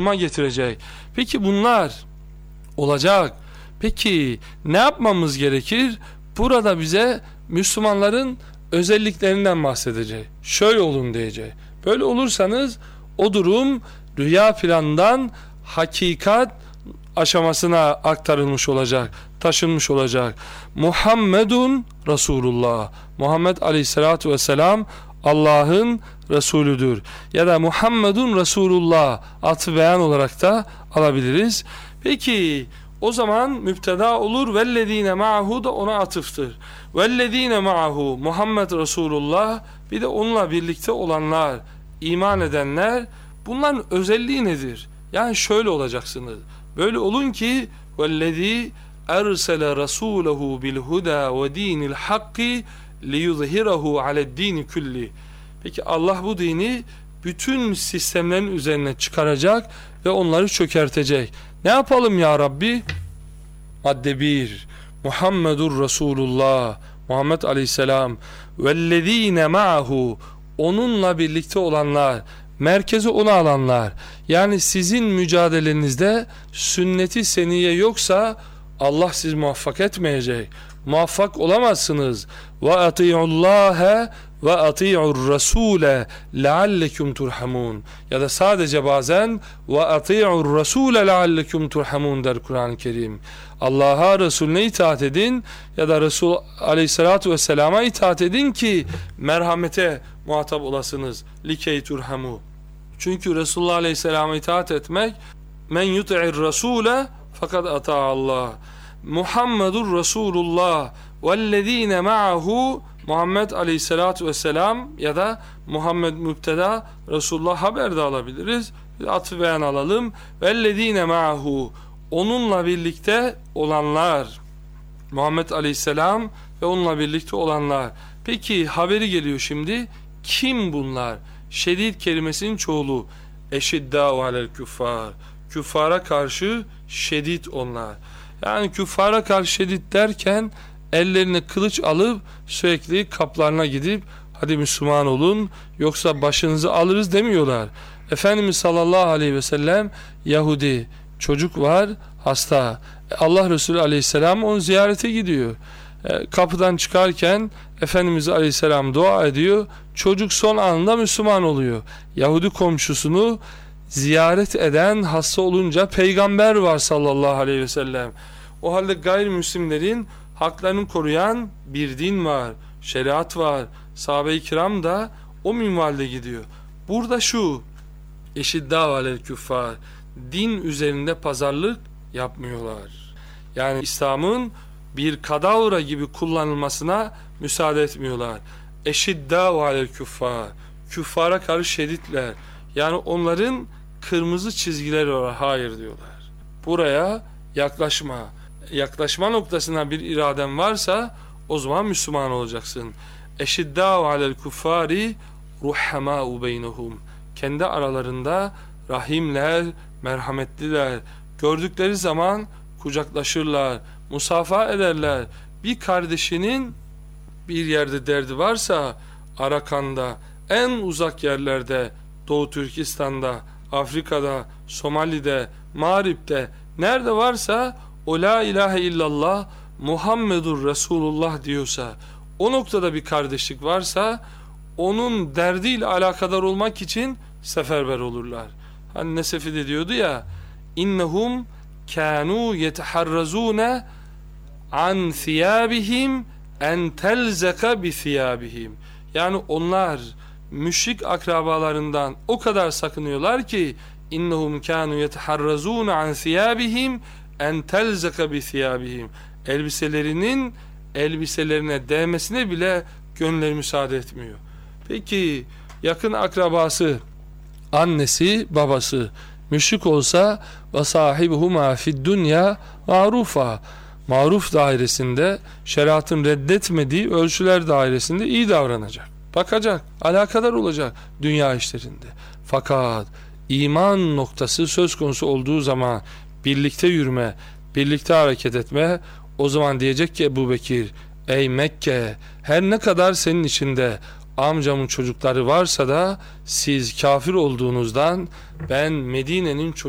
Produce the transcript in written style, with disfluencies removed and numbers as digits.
duruma getirecek. Peki bunlar olacak. Peki ne yapmamız gerekir? Burada bize Müslümanların özelliklerinden bahsedecek. Şöyle olun diyecek. Böyle olursanız o durum rüya planından hakikat aşamasına aktarılmış olacak, taşınmış olacak. Muhammedun Resulullah. Muhammed Aleyhisselatü Vesselam Allah'ın Resulüdür. Ya da Muhammedun Resulullah atı beyan olarak da alabiliriz. Peki o zaman müpteda olur. Vellezine ma'ahu da ona atıftır. Vellezine ma'ahu Muhammed Resulullah, bir de onunla birlikte olanlar, iman edenler. Bunların özelliği nedir? Yani şöyle olacaksınız. Böyle olun ki vellezî ersele rasûlehu bil huda ve dînil hakki liyuzhirahu ale'd-dîni kulli. Peki Allah bu dini bütün sistemlerin üzerine çıkaracak ve onları çökertecek. Ne yapalım ya Rabbi? Madde 1. Muhammedur Resulullah, Muhammed Aleyhisselam, vellezîne ma'ahu, onunla birlikte olanlar, merkezi ona alanlar. Yani sizin mücadelenizde sünnet-i seniye yoksa Allah sizi muvaffak etmeyecek. Muvaffak olamazsınız. Ve ati'ullâhe ve ati'ur rasûle leallekum turhamun. Ya da sadece bazen ve ati'ur rasûle leallekum turhamun der Kur'an-ı Kerim. Allah'a, Resulüne itaat edin ya da Resul Aleyhisselatü Vesselam'a itaat edin ki merhamete muhatap olasınız. Likey turhamu. Çünkü Resulullah Aleyhisselam'a itaat etmek, men yuti'ir rasûle fakat ata'allah. Muhammedur Resulullah vellezîne ma'ahu, Muhammed Aleyhisselatü Vesselam ya da Muhammed müpteda, Resulullah haber de alabiliriz. Atı beyan alalım. Vellezîne ma'ahu, onunla birlikte olanlar, Muhammed Aleyhisselam ve onunla birlikte olanlar. Peki haberi geliyor şimdi. Kim bunlar? Şedid kelimesinin çoğulu. Eşiddâ'u alel küffâr. Küffara karşı şedid onlar. Yani küffara karşı şedid derken ellerine kılıç alıp sürekli kaplarına gidip hadi Müslüman olun yoksa başınızı alırız demiyorlar. Efendimiz sallallahu aleyhi ve sellem Yahudi, çocuk var hasta. Allah Resulü aleyhisselam onu ziyarete gidiyor. Kapıdan çıkarken Efendimiz aleyhisselam dua ediyor. Çocuk son anında Müslüman oluyor. Yahudi komşusunu ziyaret eden hasta olunca peygamber var sallallahu aleyhi ve sellem. O halde gayrimüslimlerin haklarını koruyan bir din var, şeriat var. Sahabe-i kiram da o minvalde gidiyor. Burada şu eşiddâ alel küffâr, din üzerinde pazarlık yapmıyorlar. Yani İslam'ın bir kadavra gibi kullanılmasına müsaade etmiyorlar. Eşiddâ alel küffâr, küffara karşı şedidler. Yani onların kırmızı çizgileri var. Hayır diyorlar. Buraya yaklaşma. Yaklaşma noktasına bir iraden varsa o zaman Müslüman olacaksın. Eşiddâ'u alel kuffâri ruhamâ'u beynehum. Kendi aralarında rahimler, merhametliler. Gördükleri zaman kucaklaşırlar, musafaha ederler. Bir kardeşinin bir yerde derdi varsa Arakan'da, en uzak yerlerde, Doğu Türkistan'da, Afrika'da, Somali'de, Mağrip'te, nerede varsa o la ilahe illallah Muhammedur Resulullah diyorsa, o noktada bir kardeşlik varsa onun derdiyle alakadar olmak için seferber olurlar. Hani Nesefi de diyordu ya, innehum kânû yeteharrazûne an thiyâbihim en telzeka bi thiyâbihim. Yani onlar müşrik akrabalarından o kadar sakınıyorlar ki innehum kânû yeteharrazûne an thiyâbihim en telzeka bi thiyâbihim. Elbiselerinin elbiselerine değmesine bile gönülleri müsaade etmiyor. Peki yakın akrabası, annesi, babası müşrik olsa ve sahibuhuma fid dunya ma'rufa, maruf dairesinde, şeriatın reddetmediği ölçüler dairesinde iyi davranacak, bakacak, alakadar olacak dünya işlerinde. Fakat iman noktası söz konusu olduğu zaman birlikte yürüme, birlikte hareket etme, o zaman diyecek ki Ebu Bekir, ey Mekke, her ne kadar senin içinde amcamın çocukları varsa da siz kafir olduğunuzdan ben Medine'nin